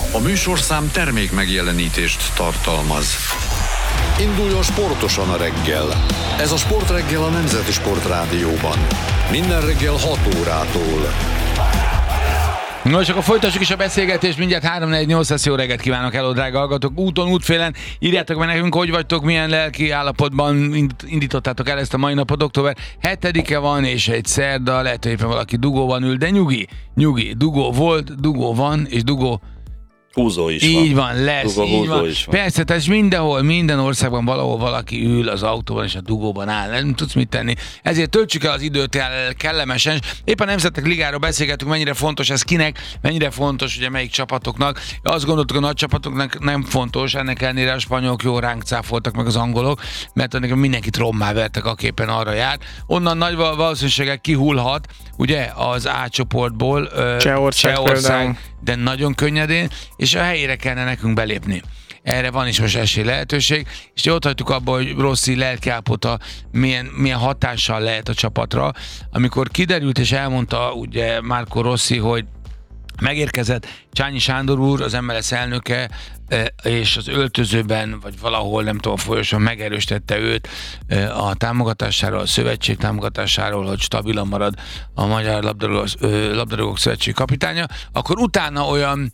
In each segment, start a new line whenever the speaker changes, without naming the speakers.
A műsorszám termék megjelenítést tartalmaz. Induljon sportosan a reggel. Ez a Sportreggel a Nemzeti Sportrádióban. Minden reggel 6 órától.
No, és akkor folytassuk is a beszélgetést, mindjárt 3-4-8 jó reggelt kívánok, hello, drága hallgatók, úton, útfélen, írjátok meg nekünk, hogy vagytok, milyen lelki állapotban indítottátok el ezt a mai napot, október 7-e van, és egy szerda, lehet, hogy éppen valaki dugóban ül, de nyugi, dugó volt, dugó van, és dugó
húzó is
így van, lesz,
dugó,
így van.
is van.
Persze, tehát mindenhol, minden országban valahol valaki ül az autóban, és a dugóban áll, nem tudsz mit tenni. Ezért töltsük el az időt kellemesen. Éppen a Nemzetek Ligáról beszélgetünk, mennyire fontos ez kinek, mennyire fontos ugye melyik csapatoknak. Azt gondoltuk, a nagy csapatoknak nem fontos, ennek ellenére a spanyolok jó ránk cáfoltak meg az angolok, mert mindenkit rommá vertek, aképpen arra jár. Onnan nagy valószínűséggel kihullhat, ugye, az A csoportból Csehország, de nagyon könnyedén, és a helyére kellene nekünk belépni. Erre van is most esély lehetőség, és ott hagytuk abba, hogy Rossi lelkiállapota milyen hatással lehet a csapatra. Amikor kiderült és elmondta ugye Marco Rossi, hogy megérkezett Csányi Sándor úr, az MLS elnöke, és az öltözőben, vagy valahol, nem tudom, folyosón megerősítette őt a támogatásáról, a szövetség támogatásáról, hogy stabilan marad a Magyar Labdarúgók Szövetség kapitánya, akkor utána olyan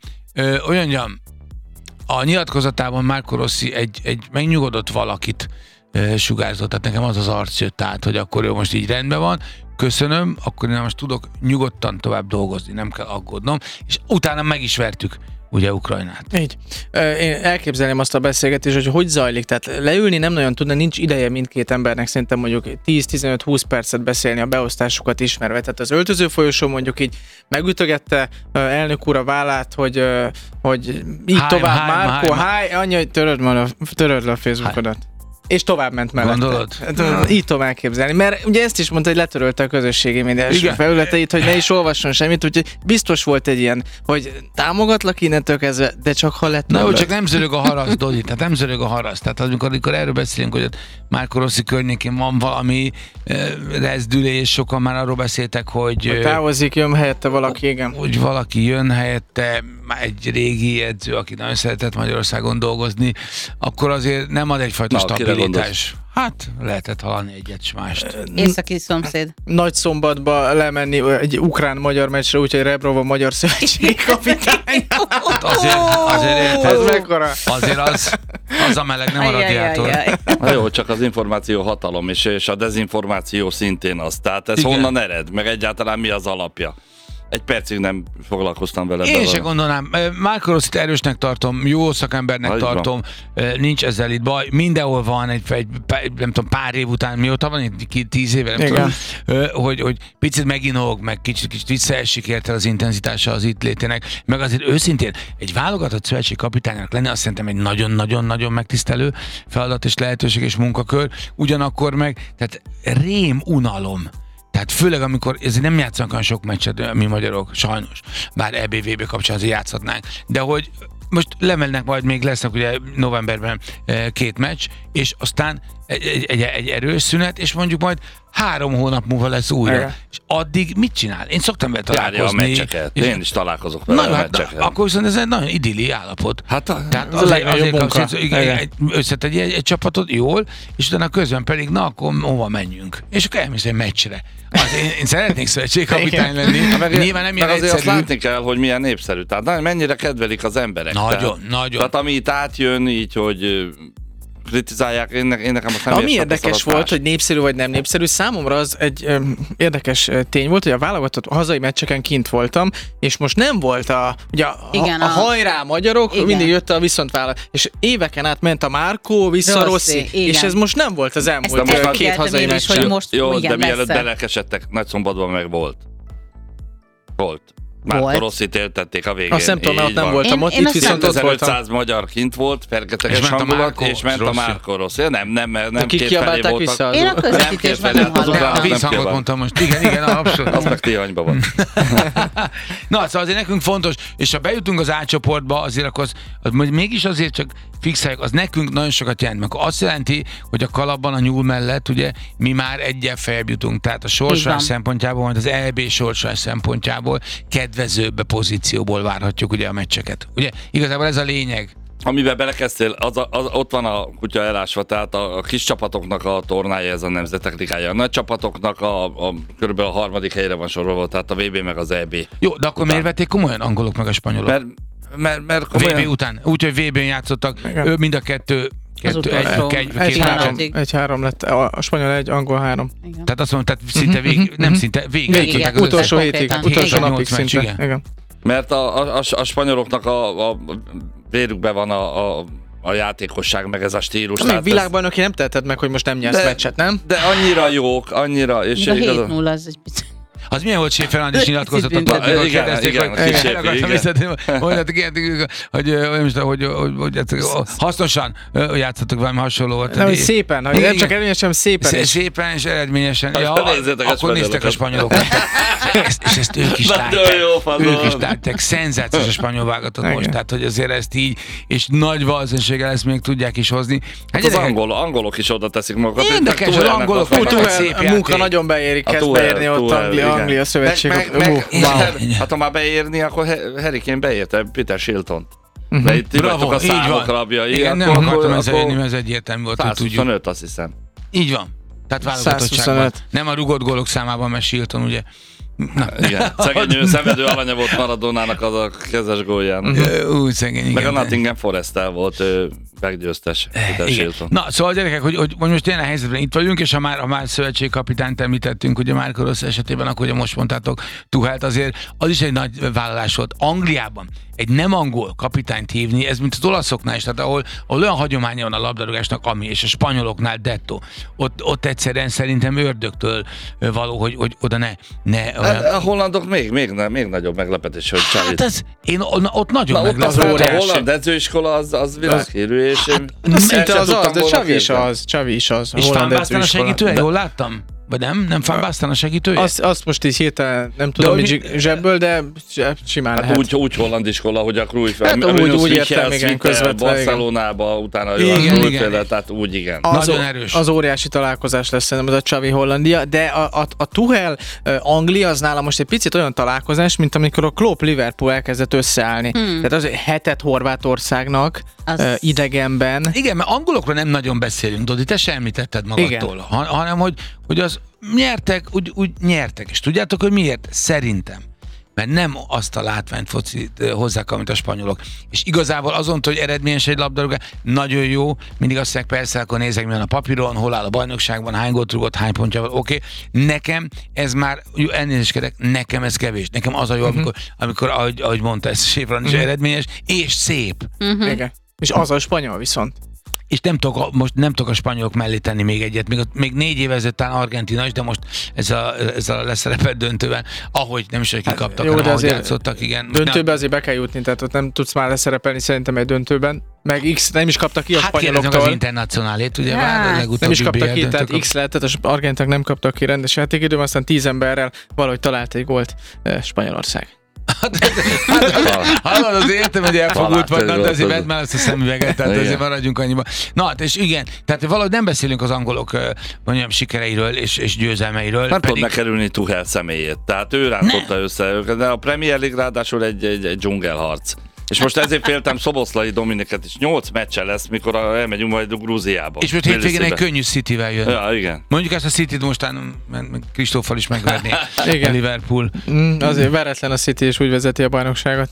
a nyilatkozatában Marco Rossi egy megnyugodott valakit sugárzott, tehát nekem az arc jött át, hogy akkor ő most így rendben van, köszönöm, akkor én most tudok nyugodtan tovább dolgozni, nem kell aggódnom, és utána meg is vertük ugye Ukrajnát.
Így. Én elképzelném azt a beszélgetést, hogy zajlik, tehát leülni nem nagyon tudna, nincs ideje mindkét embernek szerintem mondjuk 10-15-20 percet beszélni a beosztásukat ismerve. Tehát az öltöző folyosón mondjuk így megütögette elnök úr a vállát, hogy így tovább, Márko, annyi, hogy töröd le a Facebookodat. És tovább ment mellette.
Gondolod?
Így tudom elképzelni. Mert ugye ezt is mondta, hogy letörölte a közösségi média felületeit, hogy ne is olvasson semmit, úgyhogy biztos volt egy ilyen, hogy támogatlak innentől kezdve, de csak ha lett.
Na jó, csak nem zörög a harasz, Dodi, tehát nem zörög a harasz. Tehát amikor erről beszélünk, hogy Marco Rossi környékén van valami rezdülés, sokan már arról beszéltek, hogy
távozik, jön helyette valaki, igen.
Hogy valaki jön helyette, egy régi edző, aki nagyon szeretett Magyarországon dolgozni, akkor azért nem ad egyfajta stabilitás. Hát lehetett hallani egyet s mást.
Északi szomszéd.
Nagyszombatba lemenni egy ukrán-magyar meccsre, úgyhogy Rebrov a magyar szövetségi kapitány.
Azért az a meleg, nem a radiátor.
Jó, csak az információ hatalom, és a dezinformáció szintén az. Tehát ez honnan ered, meg egyáltalán mi az alapja? Egy percig nem foglalkoztam vele.
Én se gondolnám. Marco Rossit erősnek tartom, jó szakembernek tartom, nincs ezzel itt baj. Mindenhol van egy nem tudom, pár év után, mióta van itt 10 éve, nem tudom, hogy picit meginog, meg kicsit visszaesik érte az intenzitása az itt létének. Meg azért őszintén egy válogatott szövetség kapitánynak lenni, azt szerintem egy nagyon-nagyon-nagyon megtisztelő feladat és lehetőség és munkakör. Ugyanakkor meg, tehát rém unalom. Tehát főleg, amikor ezért nem játszanak olyan sok meccset, mi magyarok, sajnos, bár EBVB kapcsán azért játszhatnánk, de hogy most lemelnek, majd még lesznek ugye novemberben 2 meccs, és aztán egy erős szünet, és majd 3 hónap múlva lesz újra. Igen. És addig mit csinál? Én szoktam vele találkozni.
Járja a meccseket. Én is találkozok vele a meccseket.
Akkor viszont ez egy nagyon idilli állapot.
Tehát azért
összetegy egy csapatot jól, és utána közben pedig, na akkor hova menjünk? És akkor elmész egy meccsre. Én szeretnék szövetségkapitány lenni. Nyilván nem ilyen
egyszerű. Azt látni kell, hogy milyen népszerű. Tehát mennyire kedvelik az emberek.
Nagyon.
Tehát ami itt átjön így, hogy kritizálják, én nekem azt nem
ami érdekes volt, hogy népszerű vagy nem népszerű, számomra az egy érdekes tény volt, hogy a válogatott hazai meccseken kint voltam, és most nem volt a hajrá magyarok, igen. Mindig jött a viszontvállalat, és éveken át ment a Márkó, vissza Rossi, és ez most nem volt az elmúlt 2 hazai meccsen.
Jó, de mielőtt belelkesedtek, Nagyszombatban meg volt. Már Rossit éltették a végén.
Azt nem tudom, mert ott nem voltam ott, itt viszont ott voltam.
1500 magyar kint volt, fergeteges hangulat, és ment a Marco Rossi. Nem kétfelé voltak.
Én a közvetítésben nem hallottam.
A vízhangot mondtam most. Igen, abszolút.
Az meg Tihanyba van.
Na, szóval azért nekünk fontos, és ha bejutunk az A csoportba, azért akkor az mégis azért csak fixáljuk, az nekünk nagyon sokat jelent, mert azt jelenti, hogy a kalapban a nyúl mellett ugye mi már egyel feljebb jutunk, tehát a sorsolás szempontjából, majd az EB sorsolás szempontjából legkedvezőbb pozícióból várhatjuk ugye a meccseket. Ugye igazából ez a lényeg.
Amiben belekezdtél, ott van a kutya elásva, tehát a kis csapatoknak a tornája, ez a Nemzetek Ligája. A nagy csapatoknak körülbelül a harmadik helyre van sorolva, tehát a VB meg az EB.
Jó, de akkor miért vették komolyan angolok meg a spanyolok?
Mert
komolyan... VB után, úgyhogy VB-n játszottak, mind a kettő.
Egy 3 lett, a spanyol 1, angol 3.
Igen.
Tehát azt mondom, tehát szinte nem szinte, végig.
Utolsó hétig, utolsó napig szinte. Igen.
Mert a spanyoloknak a vérükben van a játékosság, meg ez a stílus.
Még világbajnoki nem teheted meg, hogy most nem nyersz meccset, nem?
De annyira jók, annyira. És
de 7-0 az egy picit.
Az milyen volt Schäfer Andis nyilatkozatot, amikor kérdezték, hogy hasznosan játszottak valami hasonló volt.
Nem, hogy szépen, nem csak eredményesen, szépen.
Szépen és eredményesen. Akkor néztek a spanyolokat. És ezt ők is látták. Szenzációs a spanyol válogatott most. Tehát, hogy azért ezt így, és nagy valószínűséggel ezt még tudják is hozni.
Hát az angolok is oda teszik magukat.
Érdekes, az angolok.
A munka nagyon beérik, kezd beérni ott Anglia szövetség.
Hát ha már beérni, akkor Harry Kane beérte Peter Shilton. De itt vagytok a számok rabja.
Igen, nem akartam ezzel érni, mert ez egyértelmű volt, hogy tudjuk.
125, azt hiszem.
Így van. Tehát válogatottságban. Nem a rugott gólok számában, mert Shilton ugye.
Na. Igen, szegény szenvedő alanya volt Maradonának az a kezes gólján.
Úgy szegény,
meg a Nottingham Forest-tel volt meggyőztes Peter Shilton.
Na, szóval gyerekek, hogy most ilyen helyzetben itt vagyunk, és ha már szövetségkapitányt említettünk, ugye Marco Rossi esetében, akkor ugye most mondtátok Tuchelt, azért az is egy nagy vállalás volt. Angliában egy nem angol kapitányt hívni, ez mint az olaszoknál is, tehát ahol olyan hagyománya van a labdarúgásnak, ami, és a spanyoloknál dettó. Ott egyszerűen szerintem ördögtől való, hogy oda ne
a hollandok még nagyobb meglepetés, hogy Csavi.
Hát ez, ott nagyon meglepetés.
A holland edzőiskola az világhírű, és
szinte az, de Csavi is az.
És Van Basten a segítője, jól láttam? Vagy nem? Nem Van Basten a segítője?
Azt most így hirtelen nem tudom, hogy zsebből, de simán lehet.
Úgy holland iskola, hogy a Cruyff,
úgy értem, igen, közvetve.
Barcelonába, utána jön a Cruyff, tehát úgy igen.
Nagyon erős.
Az óriási találkozás lesz szerintem az a Csavi Hollandia, de a Tuchel Anglia az nála most egy picit olyan találkozás, mint amikor a Klopp Liverpool elkezdett összeállni. Tehát az hetet Horvátországnak idegenben.
Igen, mert angolokról nem nagyon beszélünk, Dodi, te sem említetted magadtól, hanem hogy az nyertek, úgy nyertek. És tudjátok, hogy miért? Szerintem. Mert nem azt a látványt focit hozzák, amit a spanyolok. És igazából azon, hogy eredményes egy labdarúgás, nagyon jó, mindig azt mondják, persze, akkor nézek, milyen a papíron, hol áll a bajnokságban, hány gólt rúgott, hány pontja van, oké. Nekem ez már, jó, elnézést, nekem ez kevés. Nekem az a jó, amikor ahogy mondta, ez Schäfer is eredményes, és szép.
Igen. És az a spanyol viszont.
És nem tudok a spanyolok mellé tenni még egyet. Még 4 éve ezelőtt talán Argentina is, de most ez a leszerepelt döntőben, ahogy nem is, hogy kikaptak, hanem ahogy játszottak, igen.
Döntőbe azért be kell jutni, tehát ott nem tudsz már leszerepelni szerintem egy döntőben. Meg X nem is kaptak ki a spanyoloktól.
Hát az Internacionálét, ugye
nem is kaptak ki, tehát X lett, tehát az argenták nem kaptak ki rendes játékidőben, aztán 10 emberrel valahogy talált egy gólt Spanyolország.
Hallod, az értem, hogy elfogult vannak, de azért vedd már ezt a szemüveget, tehát azért maradjunk annyiba. Na, és igen, tehát valahogy nem beszélünk az angolok mondjam, sikereiről és győzelmeiről.
Nem tud megkerülni Tuchel személyét, tehát ő rántotta össze őket, de a Premier League ráadásul egy dzsungelharc. És most ezért féltem Szoboszlai Dominiket is. 8 meccse lesz, mikor elmegyünk majd Grúziába.
És most hétvégén egy könnyű Cityvel jön.
Ja, igen.
Mondjuk ezt a Cityt mostán Kristóffal is megverné a Liverpool.
Azért veretlen a City, és úgy vezeti a bajnokságot.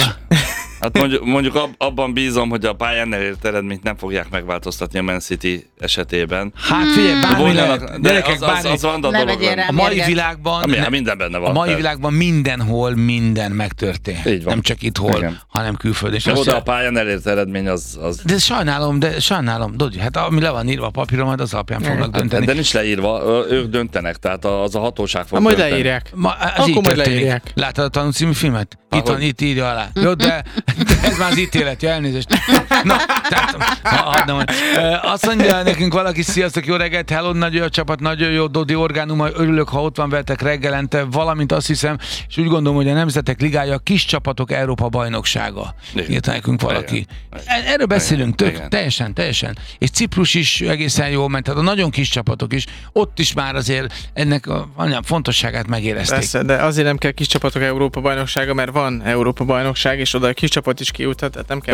Hát mondjuk abban bízom, hogy a pályán elért eredményt nem fogják megváltoztatni a Man City esetében.
Hát figyelj, bármi lehet. Gyerekek,
az randa dolog.
A mai világban,
minden benne van.
A mai világban mindenhol minden megtörtént. Nem csak itthon, hanem külföldön.
Oda a pályán elért eredmény az...
De sajnálom, Dodi, hát ami le van írva a papíron, majd az alapján fognak dönteni.
De nincs leírva, ők döntenek, tehát az a hatóság fog
majd
dönteni.
Leírják. Akkor majd leírják.
Láttad a Tanú című filmet? Itt van, itt írja alá. Jó, de Ez már az ítélet, elnézést. Na, tehát, azt mondja nekünk valaki, sziasztok, jó reggelt, hello, nagyon jó csapat, nagyon jó Dodi orgánuma, örülök, ha ott van veletek reggelente, valamint azt hiszem, és úgy gondolom, hogy a Nemzetek Ligája a kis csapatok Európa bajnoksága. Írta nekünk valaki. Erről beszélünk, teljesen. És Ciprus is egészen jól ment, tehát a nagyon kis csapatok is, ott is már azért ennek a fontosságát megérezték.
Persze, de azért nem kell kis csapatok Európa bajnoksága, mert van Európa bajnokság, és oda a kis csapat is kijuthat, tehát nem kell.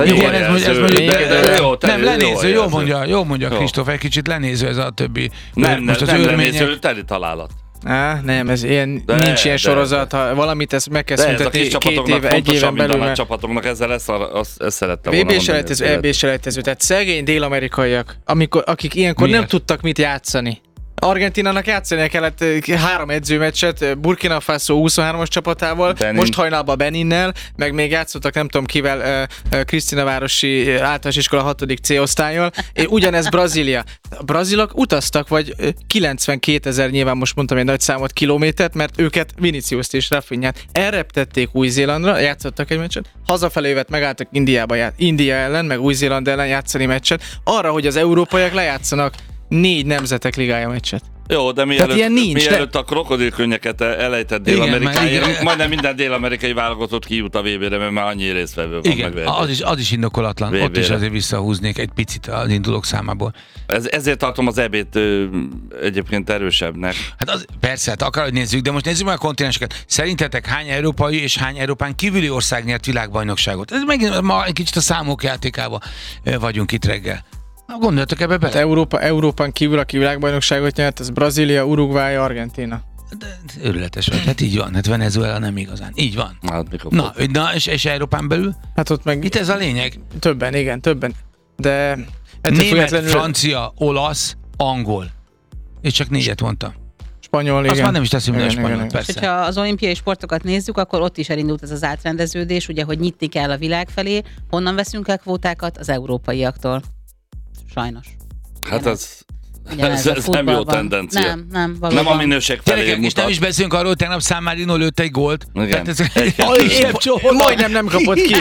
Nem, lenéző, jól mondja Kristóf, egy kicsit lenéző ez a többi.
Most az lenéző, teli találat.
Nem, ez ilyen, nincs ilyen sorozat, ha valamit ezt meg kell szüntetni 2 éve, 1 éven belül.
A csapatoknak ezzel ezt szerettem volna
mondani. VB-selejtező, EB-selejtező, tehát szegény dél-amerikaiak, akik ilyenkor nem tudtak mit játszani. Argentinának játszania kellett 3 edzőmeccset Burkina Faso 23-as csapatával, most hajnalban Beninnel, meg még játszottak nem tudom kivel, Krisztinavárosi általános iskola 6. C-osztállyal. Ugyanez Brazília. A brazilok utaztak, vagy 92 000, nyilván most mondtam egy nagy számot, kilométert, mert őket Viniciuszt és Rafinhát elreptették Új-Zélandra, játszottak egy meccset, hazafelé jövet megálltak India ellen, meg Új-Zéland ellen játszani meccset, arra, hogy az európaiak lejátszanak 4 Nemzetek Ligája meccset.
Jó, de mielőtt a krokodilkönnyeket elejtett Dél-Amerikáért, majdnem minden dél-amerikai válogatott kijut a VB-re, mert már annyi résztvevő van.
Igen, az is indokolatlan. VB-re. Ott is azért visszahúznék egy picit az indulók számából.
Ezért tartom az EB-t egyébként erősebbnek.
Hát persze, akár, hogy nézzük, de most nézzük meg a kontinenseket. Szerintetek hány európai és hány Európán kívüli ország nyert világbajnokságot? Ez megint ma egy kicsit a számok játékában vagyunk itt reggel. Gondoljatok ebbe bele.
Európán kívül, aki világbajnokságot nyert, ez Brazília, Uruguay, Argentína.
De őrületes vagy, hát így van, hát Venezuela nem igazán. Így van. Na és Európán belül?
Hát ott meg...
Itt ez a lényeg?
Többen. De...
Német, francia, olasz, angol. És csak 4 mondtam.
Spanyol, igen.
Azt már nem is teszünk, hogy a spanyol, persze.
És ha az olimpiai sportokat nézzük, akkor ott is elindult ez az átrendeződés, ugye, hogy nyitni kell a világ felé. Honnan veszünk el kvótákat? Az európaiaktól. Sajnos.
Hát ez nem jó tendencia.
Nem, valóban.
Nem a minőség felé mutat.
És nem is beszélünk arról, hogy tegnap San Marino lőtt egy gólt.
Igen.
Majdnem nem kapott ki.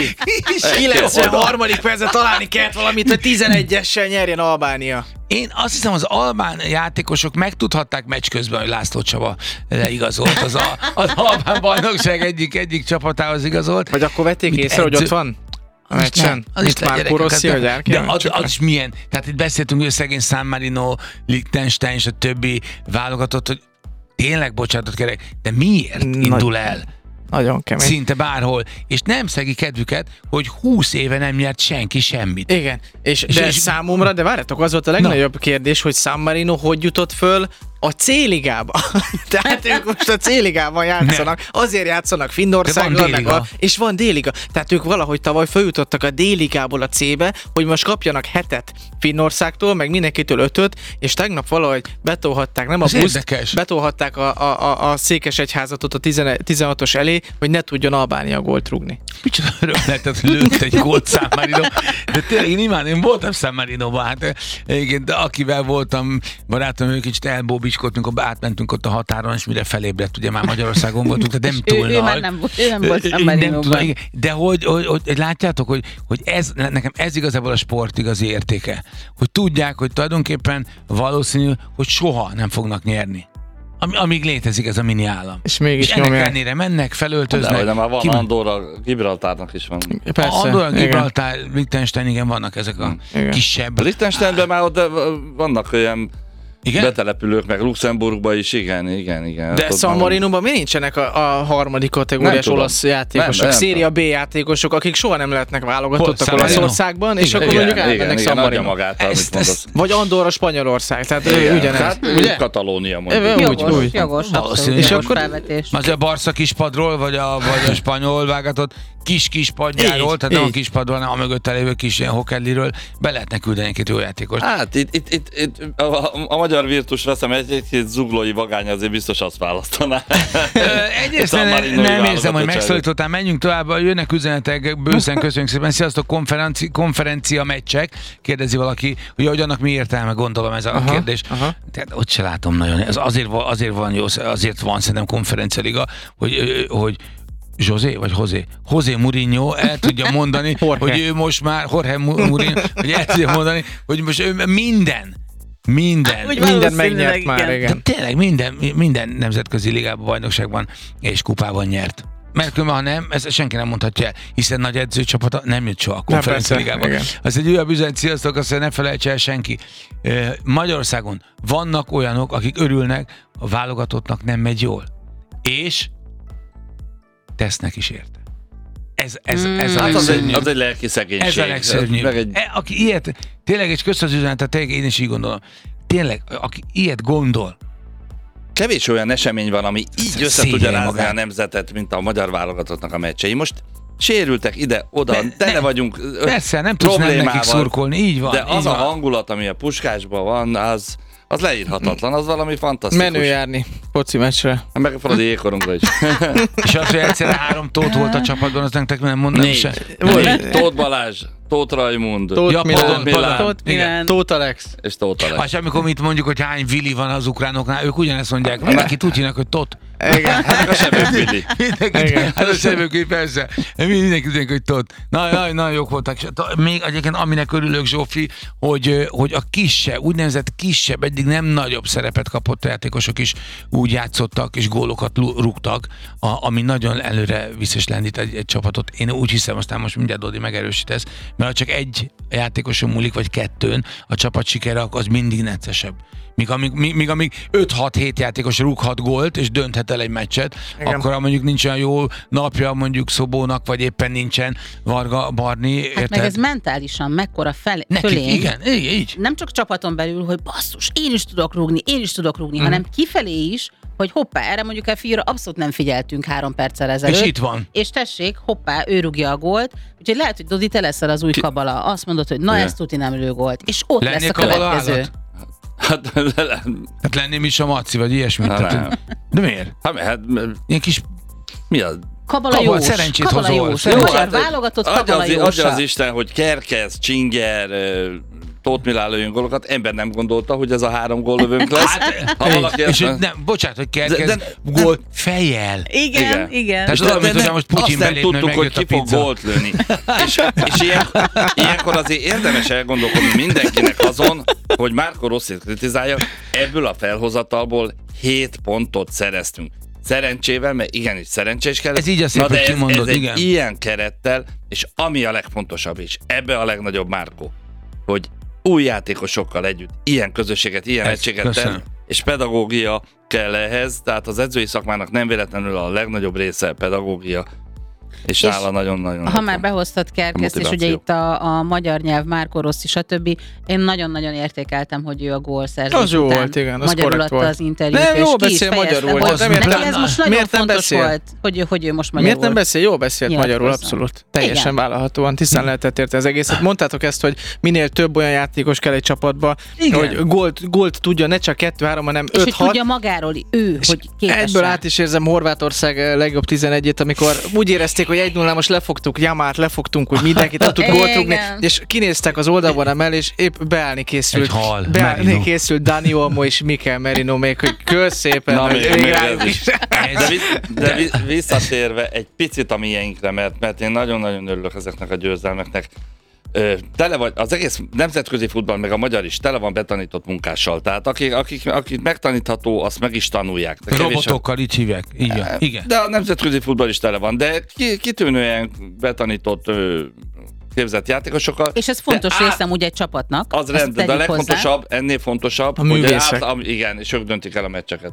93. percet találni kellett valamit, hogy 11-essel nyerjen Albánia.
Én azt hiszem, az albán játékosok megtudhatták meccs közben, hogy László Csaba leigazolt. Az albán bajnokság egyik csapatához igazolt.
Vagy akkor vették észre, hogy ott van? A meccsen? Itt már Koroszi, hogy
de az is milyen? Tehát itt beszéltünk, hogy a szegény San Marino, Liechtenstein és a többi válogatott, hogy tényleg bocsánatot kérek, de miért indul el?
Nagyon kemény.
Szinte bárhol. És nem szegi kedvüket, hogy 20 éve nem nyert senki semmit.
Igen. És számomra, de várjátok, az volt a legnagyobb kérdés, hogy San Marino hogy jutott föl a C-ligába. Tehát ők most a C-ligában játszanak. Azért játszanak Finnországgal, és van D-liga. Tehát ők valahogy tavaly feljutottak a D-ligából a C-be, hogy most kapjanak 7 Finnországtól, meg mindenkitől 5-öt, és tegnap valahogy betolhatták, nem a buszt, betolhatták a Székesegyházatot a 16-os elé, hogy ne tudjon Albánia gólt rúgni.
Micsoda öröm lehetett, lőtt egy gólt San Marino. De tényleg én voltam San Marinoban, hát de akivel voltam barátom, ők kicsit elbóbiskoltunk, átmentünk ott a határon, és mire felébredt, ugye már Magyarországon voltunk, de nem túl
ő már nem volt San Marinóban.
De hogy látjátok, hogy nekem ez igazából a sport igazi értéke. Hogy tudják, hogy tulajdonképpen valószínű, hogy soha nem fognak nyerni. Amíg létezik ez a mini állam.
És mégis
ennek ellenére mennek, felöltöznek.
De már van Andorra, Gibraltárnak is van.
Persze.
Andorra, Gibraltár, Liechtenstein, igen, vannak ezek a kisebb.
A Liechtensteinben már ott vannak olyan betelepülők, meg Luxemburgban is, igen.
De San Marinóban mi nincsenek a harmadik kategóriás olasz játékosok, Széria B játékosok, akik soha nem lehetnek válogatottak Olaszországban, és akkor mondjuk elmennek San Marinóba. Vagy Andorra, Spanyolország, tehát ugyanez.
Hát Katalónia
mondjuk. Jogos,
és akkor az a Barca kispadról, vagy a spanyol válogatott kis padjáról, tehát nem a kispadról, hanem a mögött elévő kis ilyen hokedliről be lehetne küldeni egy jó játékost.
Hát itt a magyar Virtus veszem egy zuglói vagány, azért biztos azt választaná.
Egyrészt nem érzem, hogy megszólítottál, menjünk tovább, jönnek üzenetek, bőszen köszönjük szépen, sziasztok, konferencia meccsek, kérdezi valaki, hogy annak mi értelme, gondolom ez a kérdés. Tehát ott se látom nagyon, ez azért van jó, azért van szerintem konferencialiga, hogy José Mourinho el tudja mondani, hogy ő most már, Jorge Mourinho, hogy el tudja mondani, hogy most ő minden
megnyert már, igen.
De tényleg minden nemzetközi ligában, bajnokságban és kupában nyert. Mert ha nem, ezt senki nem mondhatja el, hiszen nagy edzőcsapata nem jut soha a konferencialigában. Az egy újabb üzenet, sziasztok, azt ne felejtse el senki. Magyarországon vannak olyanok, akik örülnek, a válogatottnak nem megy jól. És tesznek is érte. Ez a legszörnyűbb.
Az egy lelki szegénység.
Ez a legszörnyűbb. Aki ilyet, tényleg egy közt az üzenetet, tényleg én is így gondolom. Tényleg, aki ilyet gondol,
kevés olyan esemény van, ami így össze tudja rázni a nemzetet, mint a magyar válogatottnak a meccsei. Most sérültek ide-oda, tele vagyunk
persze, nem tudsz nem nekik szurkolni, így van.
De az
így
a hangulat, ami a Puskásban van, az leírhatatlan, az valami fantasztikus.
Menő járni foci meccsre.
Meg a Fradi ékorunkra is.
És az, hogy egyszerre 3 Tóth volt a csapatban, azt nektek nem mondom se.
Tóth Balázs, Tóth Rajmund,
Tóth
Milán,
Tóth Alex.
És Tóth Alex.
És amikor mit mondjuk, hogy hány Vili van az ukránoknál, ők ugyanezt mondják, mindenki úgy hívnak, hogy Tóth.
Igen, hát a sebők Vili.
Hát a sebők Vili, persze. Mindenki tudják, hogy Tóth. Nagyon jók voltak. Még egyébként aminek örülök, Zsófi, hogy a kisebb, úgynevezett kisebb, eddig nem nagyobb szerepet kapott játékosok is úgy játszottak, és gólokat rúgtak, ami nagyon előre vissza lendít egy csapatot. Én úgy hiszem, aztán most mindjárt Dodi megerősítesz, mert ha csak egy játékoson múlik, vagy 2, a csapat sikere, az mindig neccesebb. Míg amíg 5-6-7 játékos rúghat gólt, és dönthet el egy meccset, igen. Akkor mondjuk nincs olyan jó napja mondjuk Szobónak, vagy éppen nincsen Varga Barni. Érted?
Hát meg ez mentálisan mekkora fölény.
Igen, így.
Nem csak csapaton belül, hogy basszus, én is tudok rúgni, hanem kifelé is, hogy hoppá, erre mondjuk a fiúra abszolút nem figyeltünk 3 perccel ezelőtt.
És itt van.
És tessék, hoppá, ő rúgja a gólt. Úgyhogy lehet, hogy Dodi, te leszel az új Kabala. Azt mondod, hogy na, ez tuti nem lő gólt. És ott
lennél
lesz a következő.
Hát lenném is a Maci, vagy ilyesmit. De miért?
Hát,
ilyen kis...
Mi az?
Kabala Jós.
Szerencsét
Kabala
hozol.
Jós. Magyar válogatott Kabala Jósa.
Adja az Isten, hogy Kerkez, Csinger, Tóth Milán lőjön gólokat, ember nem gondolta, hogy ez a 3 góllövőnk lesz.
Bocsánat, hogy Kerkez gól fejjel.
Igen.
Tehát tudom, hogy most Putyin
azt nem tudtuk, hogy ki fog gólt lőni. És ilyenkor azért érdemes elgondolkodni mindenkinek azon, hogy Marco Rossit kritizálja, ebből a felhozatalból 7 pontot szereztünk. Szerencsével, mert igenis szerencsés kellett.
Ez így a szép, hogy kimondod, igen.
Egy ilyen kerettel, és ami a legfontosabb is, ebbe a legnagyobb Márkó, hogy új játékosokkal együtt ilyen közösséget, ilyen egységet tenni, és pedagógia kell ehhez, tehát az edzői szakmának nem véletlenül a legnagyobb része pedagógia, és nála nagyon-nagyon...
Ha már behoztad Kerkeszt, és ugye itt a magyar nyelv, Marco Rossi, stb. Én nagyon-nagyon értékeltem, hogy ő a gólszerzés
az jó volt, igen, az
magyarul adta az interjút, és
jó
ki is
beszél magyarul.
Neki ez most nagyon fontos volt, hogy ő most magyarul.
Miért nem beszél? Jól beszélt magyarul, abszolút. Teljesen vállalhatóan, tisztán lehetett érte az egészet. Mondtátok ezt, hogy minél több olyan játékos kell egy csapatba, hogy gólt tudja, ne csak 2-3, hanem 5-6.
És hogy tudja magáról ő, hogy képes.
Egyből át is érzem Horvátország legjobb 11-et, amikor úgy érezték, hogy 1-0 most lefogtuk Jamát, lefogtunk, hogy mindenkit nem tud gólt rúgni, és kinéztek az oldalban emel, és épp beállni készült. Beállni készült Dani Olmo és Mikel Merino még, hogy köszépen.
De visszatérve egy picit a miénkre, mert én nagyon-nagyon örülök ezeknek a győzelmeknek. Tele vagy, az egész nemzetközi futball, meg a magyar is tele van betanított munkással. Tehát akik megtanítható, azt meg is tanulják.
Robotokkal így hívják. Igen.
De a nemzetközi futball is tele van. De kitűnően betanított képzett játékosokkal.
És ez fontos részem ugye egy csapatnak.
Az rendben, de a legfontosabb, ennél fontosabb, hogy igen, és ők döntik el a meccseket.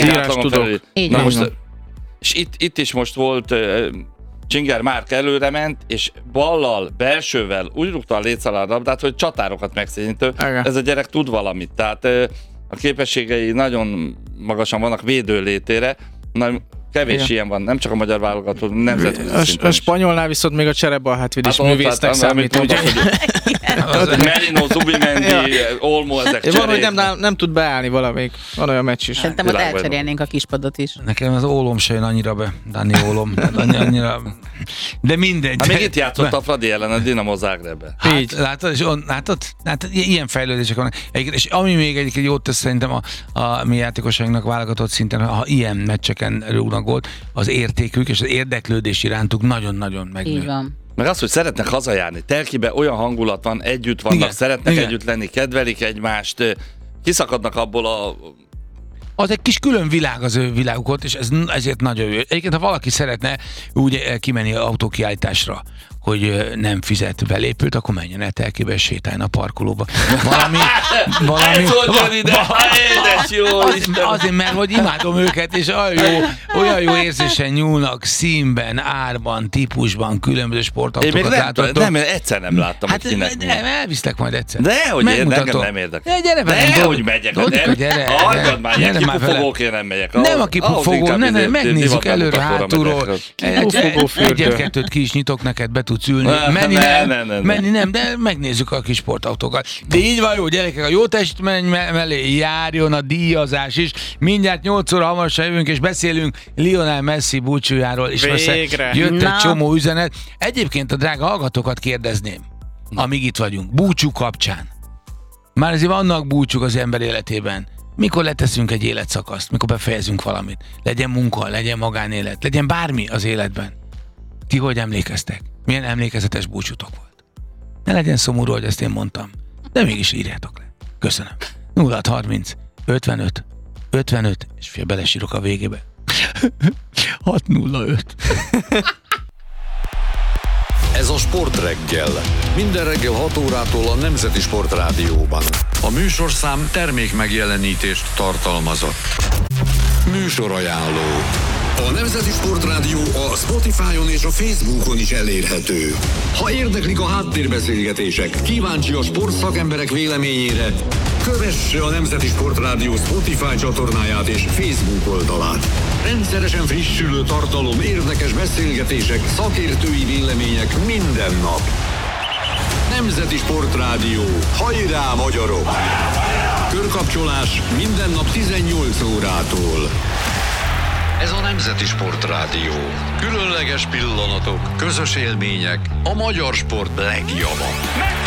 És itt is most volt... Csinger Márk előre ment, és ballal, belsővel úgy rúgta a létszalárlabdát, hogy csatárokat megszégyenítő. Ez a gyerek tud valamit. Tehát a képességei nagyon magasan vannak védő létére. Kevés ilyen van, nem csak a magyar válogatott, nemzetközi szinten
a spanyolnál viszont még a cserebalhátvéd is művésznek számít.
Merino, Zubimendi, Olmo, ezek cserék.
Van, hogy nem tud beállni valamelyik. Van olyan meccs is.
Szerintem ott elcserélnénk a kispadot is.
Nekem az Ólom se jön annyira be. Dani Ólom. Annyira... De mindegy.
Még itt játszott a Fradi ellen, a Dinamo Zágrebbe.
Látod, ilyen fejlődések vannak. És ami még egyébként jót tesz szerintem a mi játékosainknak válogatott szinten, ha ilyen meccseken rúgnak volt, az értékük és az érdeklődés irántuk nagyon-nagyon megnő.
Így van.
Meg az, hogy szeretnek hazajárni. Telkiben olyan hangulat van, együtt vannak, igen, szeretnek együtt lenni, kedvelik egymást, kiszakadnak abból a...
Az egy kis külön világ az ő világuk, és ezért nagyon jó. Egyébként, ha valaki szeretne úgy kimenni autókiállításra, hogy nem fizet belépőt, akkor menjen el Telkibe, és sétáljon a parkolóba. Azért, mert hogy imádom őket, és olyan jó érzésen nyúlnak színben, árban, típusban, különböző sportautókat láthatok.
Nem, egyszer nem láttam,
hát elviszlek majd egyszer.
Dehogy engem nem érdekel. Dehogy megyek. Hallgad már, ilyen kipufogókért nem megyek.
Nem a kipufogó, megnézzük előre, hátulról. Egyet-kettőt ki is nyitok neked, be tudsz ülni. Menni nem, de megnézzük a kis sportautókat. De így van jó, gyerekek, a jó teljesítmény mellé járjon a díjazás is. Mindjárt 8 óra hamarosan jövünk, és beszélünk Lionel Messi búcsújáról, és jött egy csomó üzenet. Egyébként a drága hallgatókat kérdezném, amíg itt vagyunk, búcsú kapcsán. Már azért vannak búcsúk az ember életében. Mikor leteszünk egy életszakaszt, mikor befejezünk valamit. Legyen munka, legyen magánélet, legyen bármi az életben. Ti hogy emlékeztek? Milyen emlékezetes búcsútok volt? Ne legyen szomorú, hogy ezt én mondtam, de mégis írjátok le. Köszönöm. 0630 55 és fél belesírok a végébe. 605.
Ez a Sportreggel. Minden reggel 6 órától a Nemzeti Sportrádióban. A műsorszám termék megjelenítést tartalmazott. Műsorajánló. A Nemzeti Sportrádió a Spotify-on és a Facebookon is elérhető. Ha érdeklik a háttérbeszélgetések, kíváncsi a sportszakemberek véleményére, kövesse a Nemzeti Sportrádió Spotify csatornáját és Facebook oldalát. Rendszeresen frissülő tartalom, érdekes beszélgetések, szakértői vélemények minden nap. Nemzeti Sportrádió. Hajrá, magyarok! Körkapcsolás minden nap 18 órától. Ez a Nemzeti Sportrádió. Különleges pillanatok, közös élmények, a magyar sport legjava.